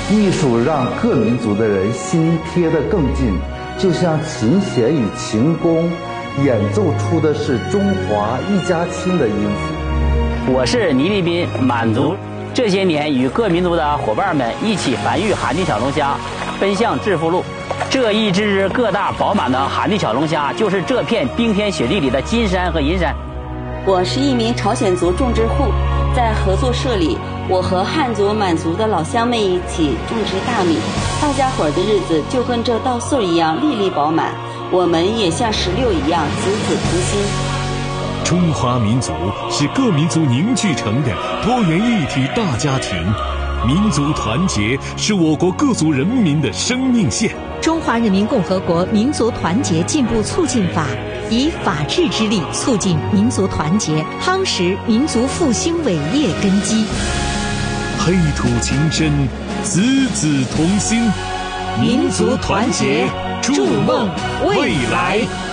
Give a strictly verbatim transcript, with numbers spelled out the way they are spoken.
艺术让各民族的人心贴得更近，就像琴弦与琴弓演奏出的是中华一家亲的音符。 我是倪立斌，满族这些年与各民族的伙伴们一起繁育寒地小龙虾，奔向致富路。这一只只个大饱满的寒地小龙虾，就是这片冰天雪地里的金山和银山。 我是一名朝鲜族种植户，在合作社里，我和汉族、满族的老乡们一起种植大米，大家伙儿的日子就跟这稻穗一样粒粒饱满，我们也像石榴一样子子同心。 中华民族是各民族凝聚成的多元一体大家庭，民族团结是我国各族人民的生命线。 中华人民共和国民族团结进步促进法以法治之力促进民族团结，夯实民族复兴伟业根基。 黑土情深，子子同心， 民族团结，筑梦未来。